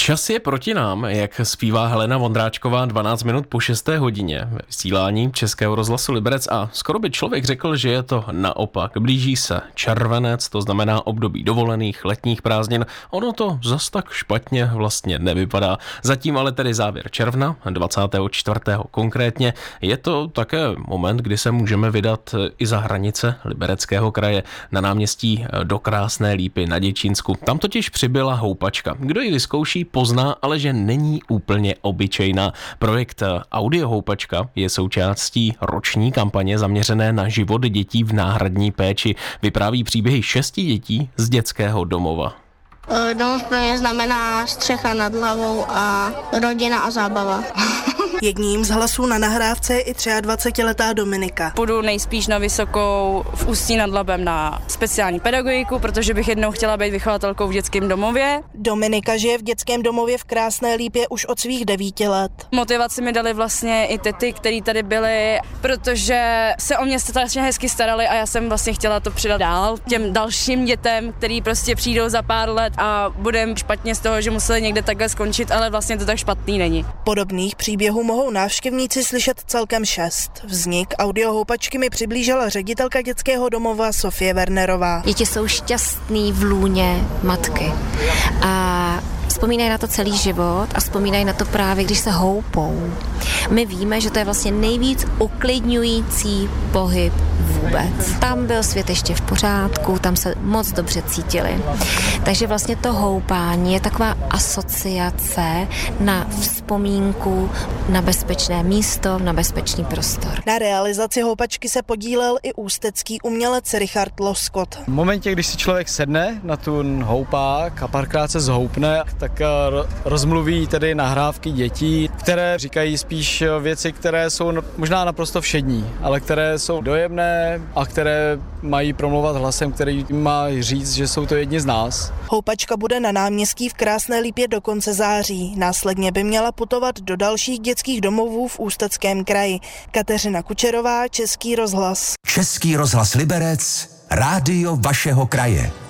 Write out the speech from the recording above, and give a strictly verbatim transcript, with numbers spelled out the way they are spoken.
Čas je proti nám, jak zpívá Helena Vondráčková dvanáct minut po šesté hodině ve vysílání Českého rozhlasu Liberec a skoro by člověk řekl, že je to naopak. Blíží se červenec, to znamená období dovolených, letních prázdnin. Ono to zas tak špatně vlastně nevypadá. Zatím ale tedy závěr června, dvacátého čtvrtého konkrétně. Je to také moment, kdy se můžeme vydat i za hranice Libereckého kraje na náměstí do Krásné Lípy na Děčínsku. Tam totiž přibyla houpačka. Kdo ji vyzkouší, pozná, ale že není úplně obyčejná. Projekt Audiohoupačka je součástí roční kampaně zaměřené na život dětí v náhradní péči. Vypráví příběhy šesti dětí z dětského domova. Domov pro mě znamená střecha nad hlavou a rodina a zábava. Jedním z hlasů na nahrávce je i dvacetiletá Dominika. Půjdu nejspíš na vysokou v Ústí nad Labem na speciální pedagogiku, protože bych jednou chtěla být vychovatelkou v dětském domově. Dominika žije v dětském domově v Krásné Lípě už od svých devíti let. Motivaci mi dali vlastně i tety, které tady byly, protože se o mě strašně hezky starali a já jsem vlastně chtěla to předat dál těm dalším dětem, který prostě přijdou za pár let a budem špatně z toho, že museli někde takhle skončit, ale vlastně to tak špatný není. Podobných příběhů mohou návštěvníci slyšet celkem šest. Vznik Audiohoupačky mi přiblížila ředitelka dětského domova Sofie Wernerová. Děti jsou šťastný v lůně matky a vzpomínají na to celý život a vzpomínají na to právě, když se houpou. My víme, že to je vlastně nejvíc uklidňující pohyb vůbec. Tam byl svět ještě v pořádku, tam se moc dobře cítili. Takže vlastně to houpání je taková asociace na vzpomínku na bezpečné místo, na bezpečný prostor. Na realizaci houpačky se podílel i ústecký umělec Richard Loskot. V momentě, když si člověk sedne na tu houpák a párkrát se zhoupne, tak rozmluví tedy nahrávky dětí, které říkají spíš věci, které jsou možná naprosto všední, ale které jsou dojemné a které mají promluvat hlasem, který má říct, že jsou to jedni z nás. Houpačka bude na náměstí v Krásné Lípě do konce září. Následně by měla putovat do dalších dětských domovů v Ústeckém kraji. Kateřina Kučerová, Český rozhlas. Český rozhlas Liberec, rádio vašeho kraje.